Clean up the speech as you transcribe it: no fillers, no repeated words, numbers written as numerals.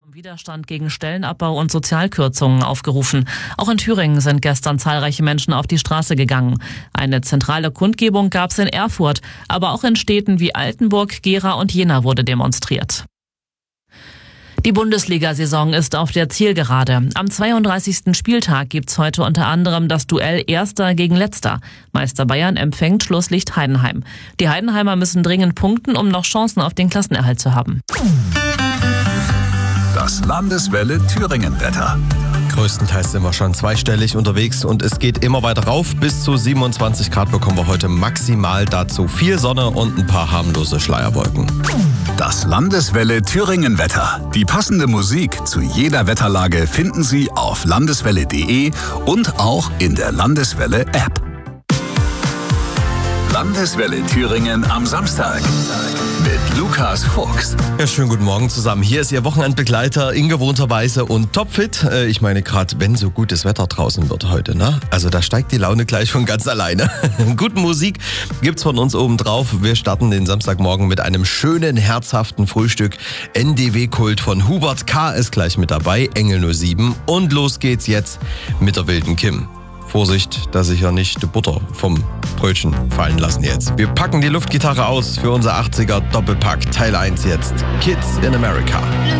Widerstand gegen Stellenabbau und Sozialkürzungen aufgerufen. Auch in Thüringen sind gestern zahlreiche Menschen auf die Straße gegangen. Eine zentrale Kundgebung gab es in Erfurt, aber auch in Städten wie Altenburg, Gera und Jena wurde demonstriert. Die Bundesliga-Saison ist auf der Zielgerade. Am 32. Spieltag gibt's heute unter anderem das Duell Erster gegen Letzter. Meister Bayern empfängt Schlusslicht Heidenheim. Die Heidenheimer müssen dringend punkten, um noch Chancen auf den Klassenerhalt zu haben. Das Landeswelle Thüringen-Wetter. Größtenteils sind wir schon zweistellig unterwegs und es geht immer weiter rauf. Bis zu 27 Grad bekommen wir heute maximal, dazu viel Sonne und ein paar harmlose Schleierwolken. Das Landeswelle Thüringen-Wetter. Die passende Musik zu jeder Wetterlage finden Sie auf landeswelle.de und auch in der Landeswelle-App. Landeswelle Thüringen am Samstag mit Lukas Fuchs. Ja, schönen guten Morgen zusammen. Hier ist Ihr Wochenendbegleiter in gewohnter Weise und topfit. Ich meine, gerade wenn so gutes Wetter draußen wird heute, ne? Also da steigt die Laune gleich von ganz alleine. Gute Musik gibt's von uns oben drauf. Wir starten den Samstagmorgen mit einem schönen, herzhaften Frühstück. NDW-Kult von Hubert K. ist gleich mit dabei, Engel 07. Und los geht's jetzt mit der wilden Kim. Vorsicht, dass sich ja nicht die Butter vom Brötchen fallen lassen jetzt. Wir packen die Luftgitarre aus für unser 80er Doppelpack Teil 1 jetzt. Kids in America.